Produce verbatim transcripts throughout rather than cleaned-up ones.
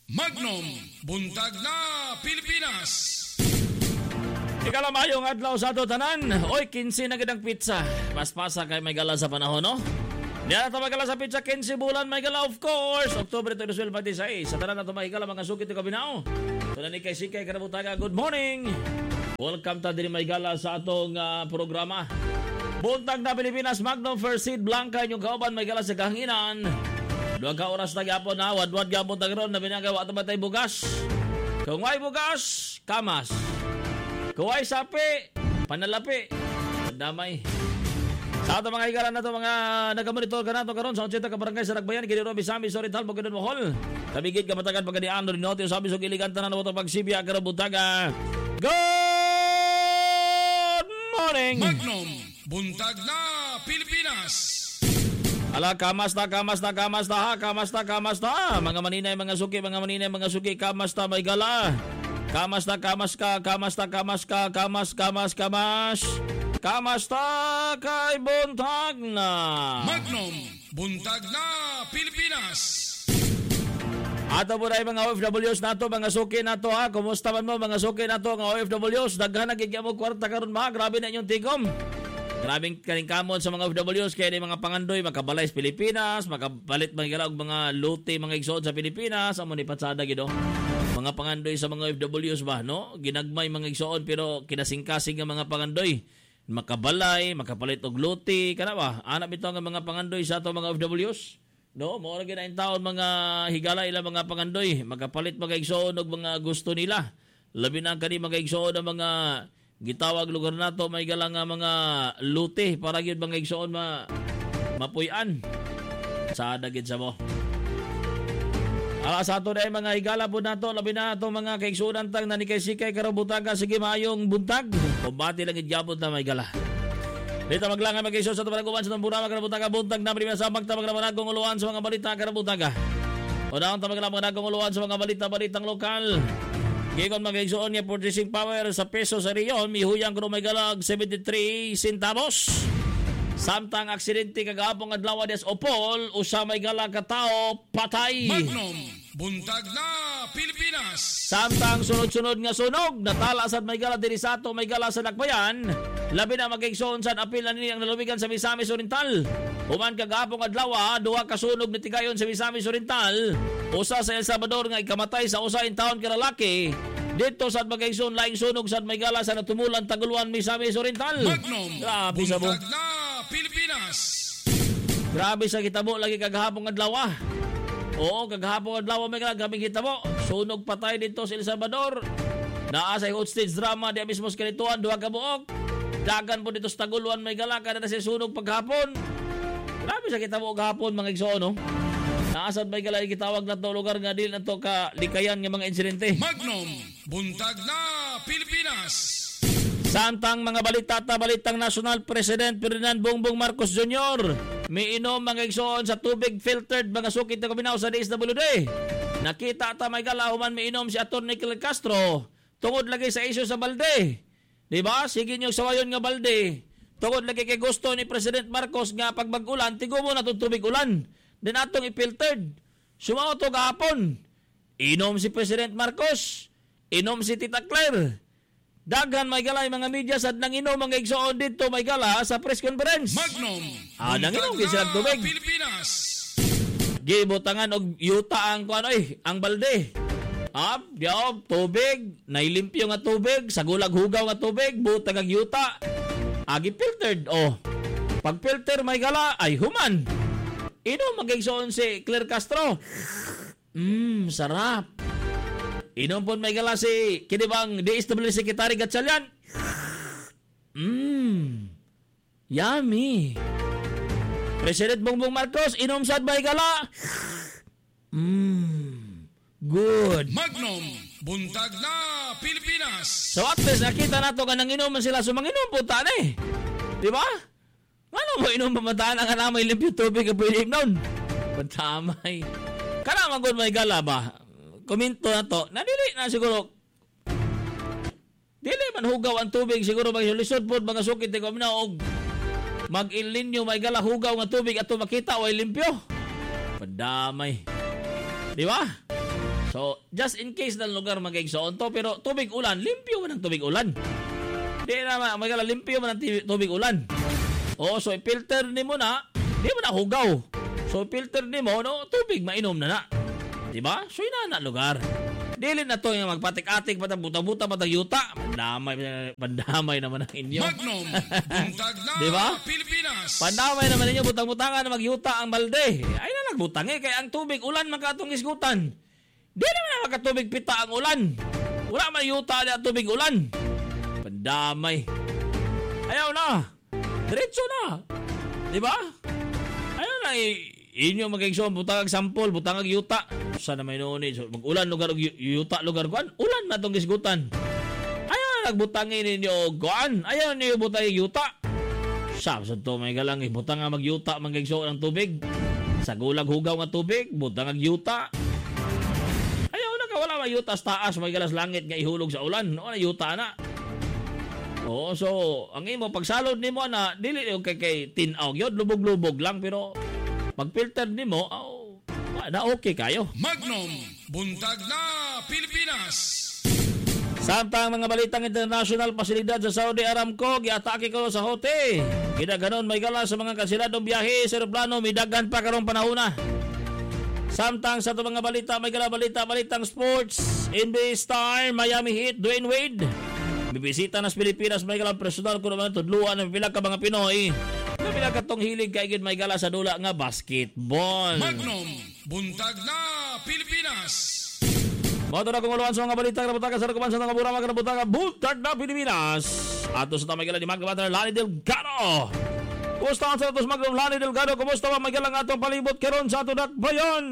Magnum, buntag na Pilipinas. Ikalamayong adlaw sa ato tanan. Oy, kinsi na gidang pizza. Mas pasa kay may gala sa panahon, no? Diyan na may gala sa pizza, kinsi bulan may gala, of course. October twenty twenty-six. Sa tanan na may gala, mga sukit yung kabinao. Tunan ni kay Sikay Karabutaga, good morning. Welcome ta din may gala sa atong uh, programa. Buntag na Pilipinas, Magnum First Seed Blanca, inyong kauban may gala sa kahanginan. Duwag ka oras na gyapon na, wadwad gyapon tagron na binagawa ito batay bugas. Kung may bugas, kamas. Kung may sapi, panalapi. Damay. Sa ato mga higaran na ito, mga nagamonitor ka na ito karon sa Ochenta ka barangay sa Nagbayan, Giniro, Bisami, Sorital, Bogdan, Mohol. Tabigit ka matagan pagkadian, rin notiyo, sabi so giligan tanan na ito pagsibya, Karabutaga. Good morning! Magnum, buntag na Pilipinas. Ala, kamasta, kamasta, kamasta ha, kamasta, kamasta. Mga maninay, mga suki, mga maninay, mga suki, kamasta, may gala. Kamasta, kamaska, kamasta, kamaska, kamas, kamas, kamas. Kamasta kay buntag na. Magnum, buntag na Pilipinas. Ato po na mga O F Ws nato, mga suki nato ha. Kumusta man mo, mga suki nato, mga O F Ws. Daghan na gigya mo kwarta karon ma, grabe na inyong tigom. Grabing kaningkamon sa mga O F Ws kaya ni mga pangandoy makabalay sa Pilipinas, makabalit mga og mga luti mga igsoon sa Pilipinas, amo ni patsada gido. Mga pangandoy sa mga O F Ws ba, no? Ginagmay mga igsoon pero kinasingkasing nga mga pangandoy. Makabalay, makapalit og luti, kana ba? Ana bitaw nga mga pangandoy sa ato mga O F Ws. No, mo ra ginain taon mga higala ila mga pangandoy, makapalit mga igsoon og mga gusto nila. Labi na kani mga igsoon ang mga gitawag lugar nato may galang nga mga luti para gyud mga igsoon ma mapuy-an sa dagit sa mo. Ala sa ato dai mga higala po nato labi na ato mga kaigsuonan tang nani kay Sikay Karabutaga sige maayong buntag. Kumbati lang gyapon ta may gala. Dito maglangan mag-igsoon sa tumaguban sa Tamburawa Karabutaga buntag na Pilipinas sa magtabag na managong uluan sa mga balita Karabutaga. O daon ta maglangan managong uluan sa mga balita-balitang lokal. Gigon mag-igsoon niya purchasing power sa peso sa riyon, mihuyang kuno may galag seventy-three centavos. Samtang aksidente kagahapon adlaw des Opol, usa may galag ka tao patay. Magnum, buntag na Pilipinas. Samtang sunod-sunod nga sunog, natala sad may galag diri sa ato may galag sa Nagbayan. Labi na mag-igsoon sad apil na nini ang nalubigan sa Misamis Oriental. Human kagahapon adlaw, duha ka sunog ni tigayon sa Misamis Oriental. Usa sa El Salvador nga ikamatay sa usa in taon ka lalaki. Dito sa mag-igsoon laing sunog sa may gala sa natumulan Taguluan Misamis Oriental. Magnum, grabe sa buntag na Pilipinas. Grabe sa kitabo lagi kagahapon adlaw. Oo, kagahapon adlaw may grabe kitabo. Sunog patay dito sa El Salvador. Naa sa hot stage drama di mismo sa kanituan duha ka buok. Dagan po dito sa Taguluan may gala kada na sa sunog paghapon. Grabe sa kitabo gahapon mga igsoon no. Naasad may galay gitawag na to lugar nga dili na to ka likayan nga mga insidente. Magnum, buntag na Pilipinas. Samtang mga balita ta balitang national President Ferdinand Bongbong Marcos Junior miinom mga igsoon sa tubig filtered mga sukit na kabinaw sa D S W D. Nakita ta may galahuman miinom si Atty. Kel Castro tungod lagi sa isyu sa balde. Di ba? Sige niyo sawayon nga balde. Tungod lagi kay gusto ni President Marcos nga pag mag-ulan tigo mo na tong tubig ulan. Din atong i-filtered. Sumao to gahapon. Inom si President Marcos. Inom si Tita Claire. Daghan may galay mga media sad nang inom mga igsoon dito may gala sa press conference. Magnum, ah, nang inom gid sila tubig. Pilipinas. Gibutangan og yuta ang kuan oy, ang balde. Ah, diaw tubig, nailimpyo nga tubig, sa gulag hugaw nga tubig, butang ang yuta. Agi filtered oh. Pag filter may gala ay human. Inom mag-igsoon si Claire Castro. Mmm, sarap. Inom po may gala si kinibang D S W Secretary Gatchalian. Mmm, yummy. President Bongbong Marcos, inom sad may gala. Mmm, good. Magnum, buntag na Pilipinas. So at least nakita nato ka nang inuman sila sumanginom po ta eh. Di ba? Ano mo inom pamataan ang kanamay limpyo tubig ang pwede nun? Patamay. Kanamang kung may gala ba? Komento na to. Nadili na siguro. Dili man hugaw ang tubig. Siguro magsulisod po mga sukit. Ikaw na og mag-ilinyo may gala hugaw nga tubig at makita o ay limpyo. Padamay. Di ba? So, just in case na lugar mag-igsoon to, pero tubig ulan, limpyo man ang tubig ulan. Di na magala, limpyo man ang tubig ulan. O, so i-filter ni mo na, di mo na hugaw. So, filter ni mo, no, tubig mainom na na. Diba? So, ina na lugar. Dili na to yung magpatik-atik, patang buta-buta, patang yuta. Pandamay, pandamay naman ang inyo. Magnum, buntag na diba? Pilipinas. Pandamay naman ninyo, butang-butangan na magyuta ang balde. Ay na nagbutang eh, kaya ang tubig ulan makatong isgutan. Di naman na makatubig pita ang ulan. Wala man yuta na tubig ulan. Pandamay. Ayaw na. Diretso na. Diba? Ayaw na eh. Inyo mag-igsoon, butang sampol, butang yuta. Sana may noon eh. So, mag-ulan lugar, yuta lugar kuan. Ulan na itong isgutan. Ayaw na nagbutangin ninyo kuan. Ayaw na butang yuta. Sab sa to may galang eh. Butang nga mag-yuta, mag-igsoon ng tubig. Sa gulag hugaw nga tubig, butang mag-yuta. Ayaw na ka, wala mag-yuta sa taas, may galas langit nga ihulog sa ulan. O na yuta na. Oo, so, ang imo, pagsalod ni mo na, dili yung kay, kay tinaw yun, lubog-lubog lang, pero pag-filter ni mo, oh, na okay kayo. Magnum, buntag na Pilipinas. Samtang mga balitang international, pasilidad sa Saudi Aramco, giatake ko sa Houthi. Ginaganon may gala sa mga kasiladong biyahe sa aeroplano, may daghan pa karong panahona. Samtang sa ito mga balita, may gala balita, balitang sports, N B A star, Miami Heat, Dwayne Wade. Bibisita nas Pilipinas, may gala personal ko naman tudluan ng pila ka mga Pinoy. Kapila katong hilig kaigid may gala sa dula nga basketball. Magnum, buntag na Pilipinas. Moto na kunguluan sa mga balita karabutagan sa rekoman sa mga burama karabutagan buntag na Pilipinas. Ato sa tamay gala ni Magnum Hunter Lani Delgado. Kumusta ang sa atos Magnum Lani Delgado? Kumusta ba may gala nga atong palibot karon sa ato dakbayon?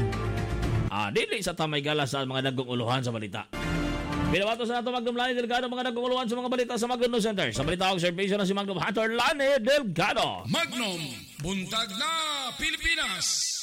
Ah, dili sa tamay gala sa mga dagong uluhan sa balita. Pinawato sa nato Magnum Lani Delgado, mga nagkunguluan sa mga balita sa Magnum News Center. Sa balita og servisyo na si Magnum Hunter Lani Delgado. Magnum, buntag na Pilipinas.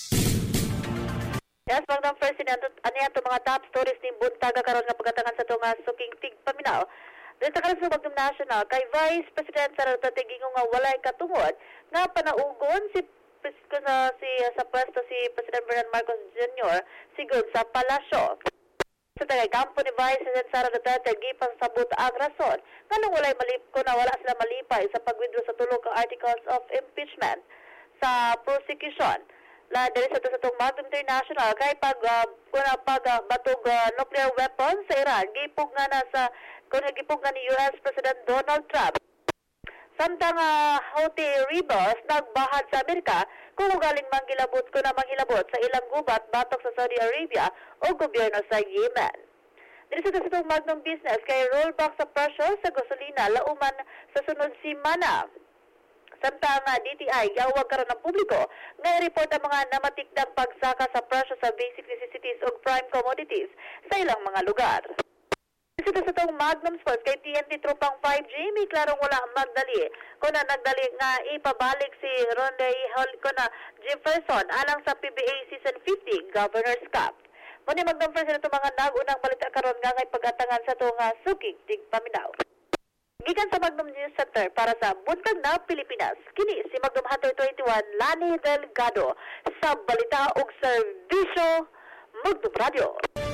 Yes, Magnum President, ano yan ito mga top stories ni Buntaga karon nga pagkatangan sa itong uh, suking tig paminaw. Dito sa kaso Magnum National, kay Vice President Sara Tategingo nga walay katungod, nga panaugon si sa, si, sa pwesto si President Ferdinand Marcos Junior sigod sa palasyo. Sa tagay kampo ni Vice President Sara Duterte, gipang sabot ang rason nga nung walay malip ko na wala sila malipay sa pag-withdraw sa tulong ka articles of impeachment sa prosecution. La diri sa sa tong Magnum International kay pag uh, kuna pag uh, batog uh, nuclear weapons sa Iran gipug nga na sa kun gipug nga ni U S President Donald Trump. Samtang uh, Houthi rebels nagbahad sa Amerika kung galing manghilabot ko na manghilabot sa ilang gubat batok sa Saudi Arabia o gobyerno sa Yemen. Diri sa sa tong Magnum Business kay rollback sa presyo sa gasolina lauman sa sunod simana. Samtang uh, D T I, yawag karon ng publiko, nga report ang mga namatikdang pagsaka sa presyo sa basic necessities o prime commodities sa ilang mga lugar. Dito sa itong Magnum Sports kay T N T Tropang five G, may klarong wala magdali. Kung na nagdali nga ipabalik si Ronday Holcona Jefferson alang sa P B A Season fifty Governor's Cup. Muna Magnum Sports na itong mga nagunang balita karon nga ngay pag-atangan sa itong uh, Sukig Tig Paminaw. Gikan sa Magnum News Center para sa Buntag na Pilipinas, kini si Magnum Hunter twenty-one Lani Delgado sa balita ug serbisyo Magnum Radio.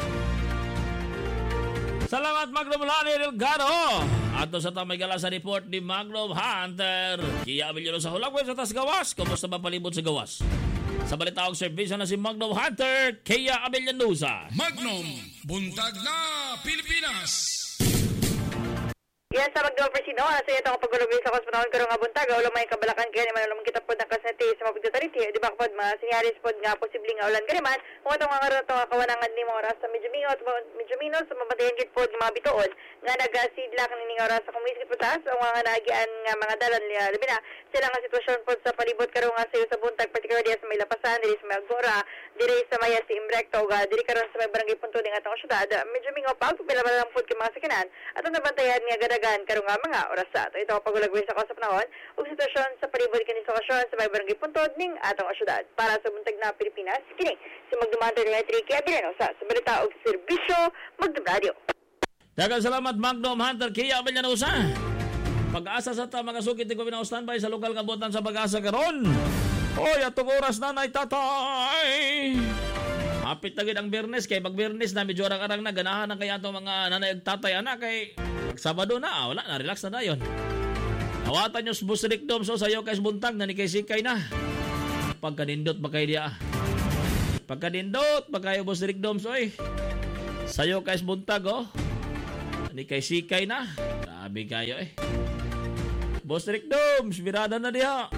Salamat Magnum Lani Delgado. Ato sa tamay gala sa report ni Magnum Hunter Kia Abellano sa Hulagway sa tas gawas. Kumusta ba palibot sa gawas? Sa balita og serbisyo na si Magnum Hunter Kia Abellano sa Magnum, buntag na Pilipinas. Yes, sa Magnum Presino, sa iyo itong pag-ulubin sa kosmonawin karong nga buntag, ulo may kabalakan kaya naman ulo kita po ng kasnati sa mapagdatariti, di ba kapag mga sinyaris po nga posibleng ulan kariman, kung itong mga karoon itong kawanangan ni mga oras sa medyo mingo at medyo mingo sa mabatayan git po ng mga bituon, nga nagasidlak ni nga oras sa kumisikit po taas, ang mga nagian nga mga dalan niya, labi na, sila nga sitwasyon po sa palibot karong nga sa iyo sa buntag, particularly sa may lapasan, diri sa may agora, diri sa maya si Imrecto, diri karon sa may barangay punto ng atong syudad, medyo mingo pa, pagpilamalang po kay mga sakinan, at ang nabantayan nga gadagan karong nga mga oras sa ato. Ito ang pagulagway sa kausap nahon ug sitwasyon sa palibot kini sa okasyon sa may barangay puntod ning atong syudad. Para sa buntag na Pilipinas, kini si Magnum Hunter twenty-three Kia Abellano sa balita ug serbisyo Magnum Radio. Daghang salamat Magnum Hunter Kia Abellano sa pag-asa sa ta mga sukit ko binaw standby sa lokal kabutan sa pag-asa karon. Oy atong oras na nay tatay. Hapit na gid ang Biyernes kay pag Biyernes na medyo arang-arang na ganahan na kaya itong mga nanay ug tatay ana kay pag Sabado na ah, wala na relax na dayon. Awatan nyo sa Busrik Dom so sayo kay buntag na ni kay sikay na. Pagkanindot ba kay dia? Pagkanindot ba kayo Busrik Dom so eh. Sayo kay buntag oh. Ni kay sikay na. Grabe kayo eh. Busrik Dom, birada na diha.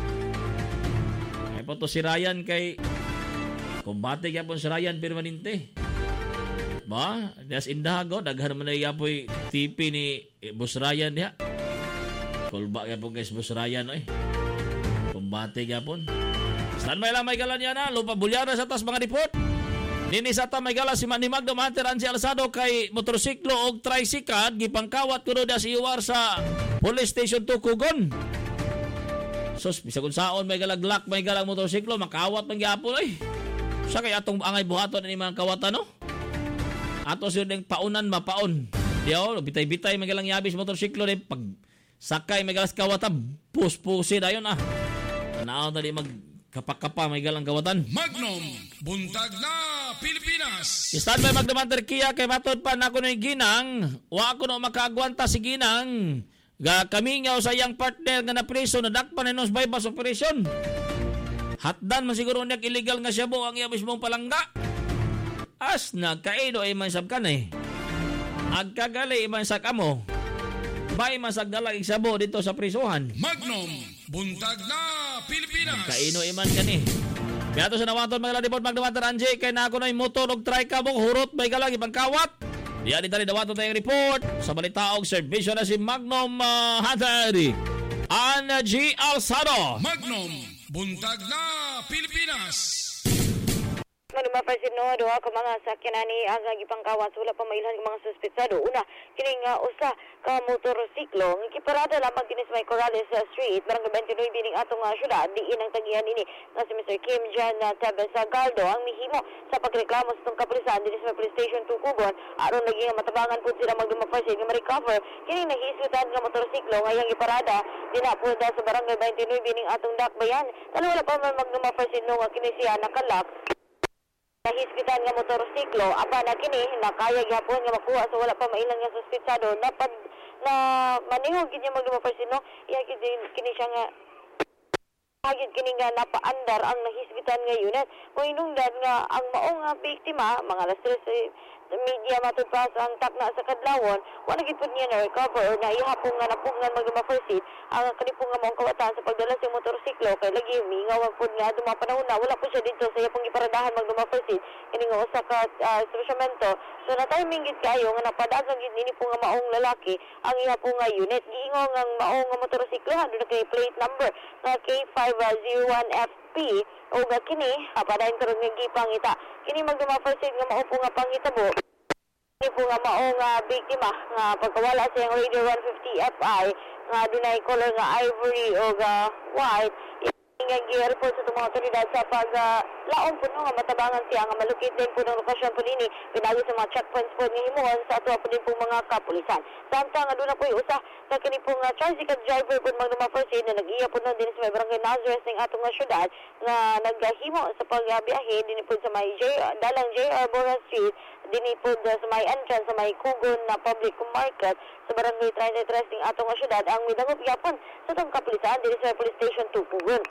Ay po to si Ryan kay kumbate kaya po si Ryan permanente. Ba? Das indago. Daghan naman na yapoy T P ni Boss Ryan diha. Kulba kaya po guys Boss Ryan eh. Kumbate kaya po. Saan may lang may galan yan ha? Lupa bulyara sa tas mga dipot. Nini sa ta may gala si Manimag Dumater Ansi Alsado kay motorsiklo o tricycle. Gipangkawat ko da si Iwar sa Police Station Tukugon. Sos, bisag saon may galaglak, may galang motorsiklo, makawat man gyapon ay. Sa kay atong angay buhaton ni mga kawatan no. Ato siya ding paunan mapaon. Diyo, bitay-bitay may galang yabis motorsiklo ni pag sakay may galas kawatan, pus-pusi dayon ah.Anaon tadi mag kapakapa may galang kawatan. Magnum, buntag na Pilipinas. Stand by magdamanter kiya kay matod pa nako ni Ginang, wa ako no makaagwanta si Ginang. Ga kami nga sa iyang partner nga na preso na dakpan ni nos bypass operation. Hatdan man siguro niya illegal nga siya bo ang iya mismong palangga. As nagkaido ay mansab ka na eh. Agkagali imansag amo. Bay masag dalag isabo dito sa prisuhan. Magnum, buntag na Pilipinas. Kaino iman ka ni. Kaya to sa nawaton mga ladipot magdawatar Anjay kay na ako na yung motor og trika mong hurot may galang ibang kawat. Diyan dito rin nawaton tayong report sa balitaog serbisyo na si Magnum uh, Hatari. Ana G. Alsado. Magnum, buntag na Pilipinas. Manuma pa sino duha ka mga sakyanan ni ang gipangkawas wala pa mailhan ng mga suspetsado. Una, kining uh, usa ka motorsiklo nga giparada lamang dinhi sa may Corrales uh, Street, barangay twenty-nine bining atong uh, syudad diin ang tagihan ini nga si Mister Kim Jan uh, Tevez Galdo ang mihimo sa pagreklamo sa tong kapulisan dinhi sa police station Tukugon aron naging matabangan pud sila magdumafarsin nga ma-recover kining nahisgutan nga motorsiklo nga iyang giparada dinha pud sa barangay twenty-nine bining atong Dakbayan. Talo wala pa man magdumafarsin no nga kini siya nakalak. Nahisgitan nga motorsiklo apa na kini nakaya gyapon nga makuha so wala pa mailang nga suspetsado na pag na manihog gid niya magdumafarsin no iya gid kini siya nga agid kini nga napaandar ang nahisgitan nga unit mo hinungdan nga ang maong nga biktima mga alas tres media matudpas ang takna sa kadlawon wala gid pud niya na recover na ihapon nga napungan magdumafarsin ang kanipong nga maong kawatan sa pagdala sa motorsiklo kay lagi mingaw pud nga duma panahon na wala po siya dito sa iyang giparadahan magdumafarsin kini nga usa ka uh, instrumento so na timing gid kayo nga napadagan gid nini po nga maong lalaki ang ihapon nga unit giingon nga maong nga motorsiklo aduna kay plate number nga K five oh one F P o nga kini apadayon karon nga gipangita kini magdumafarsin nga mao po nga pangitabo kini po nga mao nga biktima nga pagkawala sa iyang radio one fifty F I nga dunay color nga ivory o nga white nga gi-report sa mga otoridad sa pag uh, laon po no, nga matabangan siya nga malukit din po ng lokasyon po nini pinagi sa mga checkpoints po nga himuon sa ato po din po mga kapulisan. Samtang nga doon na po yung usa sa kini pong uh, tricycle driver po magdumafarsin na nag-iya po nun din sa may barangay Nazareth ng atong nga syudad nga naghimo sa pagbiyahe din po sa may J, dalang J R Bora Street din po sa may entrance sa may Kugon na public market sa barangay thirty-three ng atong nga syudad ang midangop yapon sa itong kapulisan din sa police station Tupugon.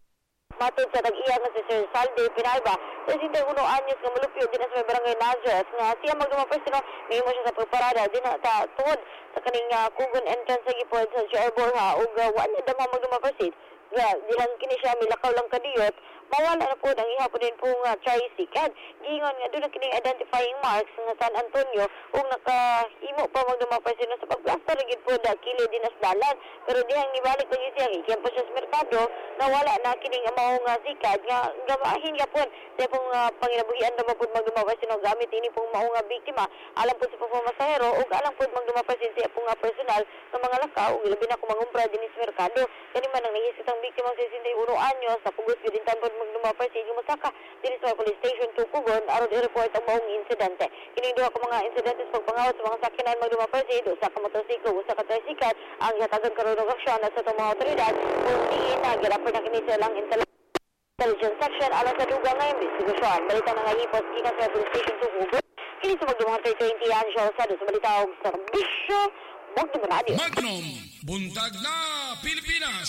Matod sa tag-iya nga si Sir Salde Pinalba, thirty-one anyos nga malupyo din sa barangay Nazareth nga siya magdumafarsin no, may mo siya sa pagparada din ta tuod sa kaning uh, Kugon entrance sa gipod sa J R Borja ug uh, wala dama magdumafarsin. Nga dilang kini siya milakaw lang kadiyot mawala na po ang ihapon din po nga tricycle. Gingon nga doon na kining identifying marks nga San Antonio ug nakahimo pa magdumafarsin sa pagplaster gid po da kilo dinas dalan pero dihang nibalik lagi siya iyan pa siya sa merkado na wala na kining mao nga sikad nga gamahin gapon sa pong uh, panginabuhian na po magdumafarsin og gamit ini pong mao nga biktima alam po si po masahero ug alam po magdumafarsin sa pong personal sa mga lakaw ug labi na ko mangumpra dinhi sa merkado kani man ang nahisik ang biktima sa sixty-one anyos sa pugos gid tanpod magdumafarsin yung masaka dinhi sa police station Tukugon aron i-report ang maong insidente. Kining duha ka mga insidente sa pagpangawat sa mga sakyanan magdumafarsin usa ka motorsiklo usa ka tricycle ang yatagan karon og aksyon sa itong mga otoridad kung diin na giraper na kini silang intel Intelligence Section alang sa dugang na investigasyon. Balita na ngayipos kina sa Police Station two Hugo. Kini sa magdumang twenty Angel Sado sa balita og serbisyo Magdum Radio. Magnum, buntag na Pilipinas.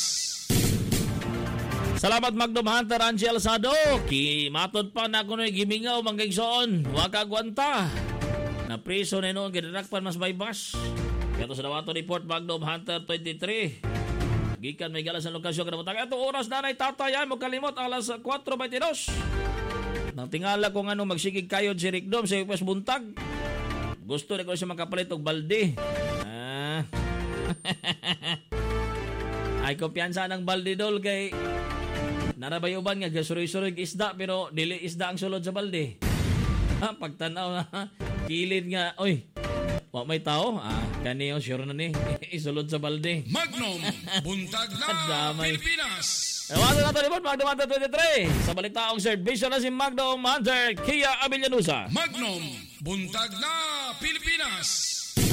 Salamat Magnum Hunter Angel Sado. Kimatod pa na kuno'y gimingaw manggigsoon. Huwag kagwanta. Na priso na noon gidrakpan mas baybas. Kato sa dawato report Magnum Hunter twenty-three. Gikan may galas sa lokasyon kanamutang. Ito oras na na'y tatayan mo kalimot alas four twenty-two. Nang tingala ko nga nung magsigig kayo si Rick Dom sa ipas buntag. Gusto na ko siya makapalit og balde. Ah. Ay kumpiyansa ng balde dol kay narabayuban nga gasuroy-suroy isda pero dili isda ang sulod sa balde. Ha, pagtanaw na kilid nga, oy. Wa may tao? Ah, kaniyo sure na ni isulod sa balde. Magnum, buntag na Pilipinas. Ewan na ito naman, Magnum Hunter twenty-three. Sa balitaong servisyo na si Magnum Hunter Kia Avillanusa. Magnum, buntag na Pilipinas.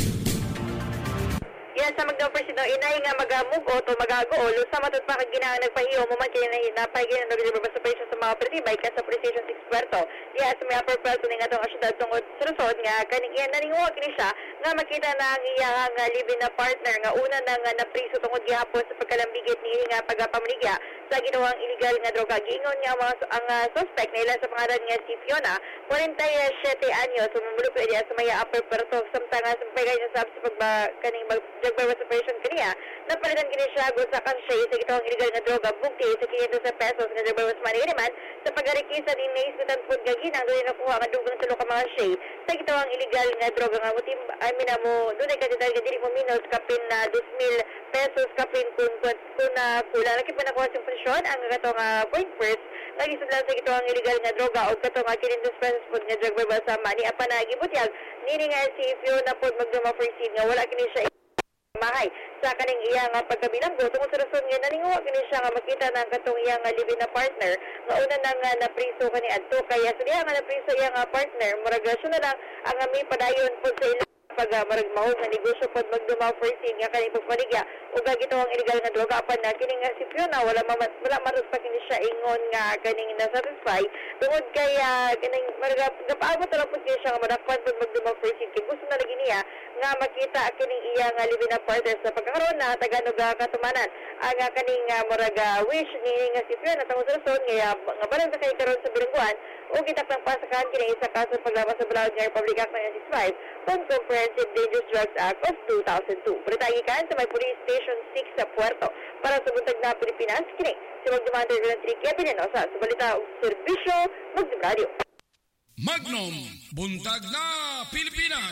Yan sa Magdang Presidente, inay nga magamugot o magagool, sa matod pa kag ginang nagpahiyo mo man kaya na napagin na nagdibaba sa operation sa mga operatibay ka sa Police Station six Puerto. Diya sa may upper Puerto nga itong asyudad tungod sa Luzon nga kaning iyan naninguha kini siya nga makita na ang iyang nga live-in na partner nga una na nga napriso tungod gihapon sa pagkalambigit ni nga pagpamanigya sa ginawang illegal nga droga. Giingon nga mga ang uh, suspect na ilan sa pangalan nga si Fiona, forty-seven anyos, sumumulo ko diya sa may upper Puerto samtang nga sa pagkaya niya sa pagba kaning drug operation kaniya, napalitan kini siya sa kansya sa gitawang illegal nga droga bukti sa five hundred pesos nga drug was money naman sa pagarikisa din na iskutan po gaginang doon nakuha nga dugang sa loka mga shay sa gitawang illegal nga droga nga mutim ay minamo doon ay katital nga dili mo minos kapin na two mil pesos kapin kung kung na kula laki pa nakuha sa presyon ang gato nga point first lagi sudlan sa gitawang illegal nga droga o gato nga five hundred pesos po nga drug was sa money apa na gibutyag nini nga si Fiona po magduma first nga wala kini siya mahay sa kaning iya nga pagkabilanggo tungod sa rason nga naninguha kini siya nga makita ng katong iya nga live-in na partner nga una na nga napriso kani adto kaya sa diha nga napriso iya nga partner murag siya na lang ang may padayon po sa ilang pag uh, marag mahog nga negosyo pod magdumaw first nga kaning pagpanigya ug gagito ang illegal nga droga apan na kini nga si Fiona wala ma wala maros pa kini siya ingon nga kaning na satisfy tungod kay uh, kaning marag gapaabot ra pud kini siya nga madakpan pod magdumaw first kay gusto na lagi niya nga makita kining iya nga live-in na partner sa pagkakaroon na Tagalog katumanan ang uh, kaning uh, murag uh, wish ni nga si Fiona tungod sa rason nga nga balang sa kay karon sa bilangguan o gitakang pasakan kini sa kaso paglabas sa Bulacan nga Republic Act nineteen sixty-five kung Comprehensive Dangerous Drugs Act of two thousand two. Beritagikan sa may Police Station six sa Puerto para sa buntag na Pilipinas kini si Magnum Hunter twenty-three Kia Avillanusa sa balita og serbisyo Magnum Radio. Magnum, buntag na Pilipinas.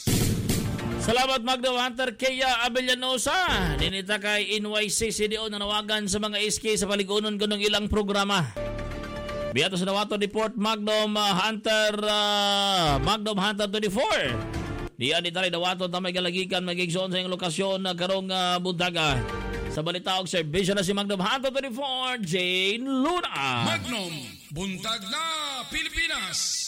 Salamat Magnum Hunter Kia Avillanusa. Ninita kay N Y C C D O na nawagan sa mga S K sa paligunon ganong ilang programa. Biyato sa Nawato Report Magnum uh, Hunter uh, Magnum Hunter twenty-four. Diyan ni Taray Nawato na may galagikan magigsoon sa iyong lokasyon na karong uh, buntaga. Sa balita og serbisyo na si Magnum Hunter twenty-four, Jane Luna. Magnum, buntag na Pilipinas.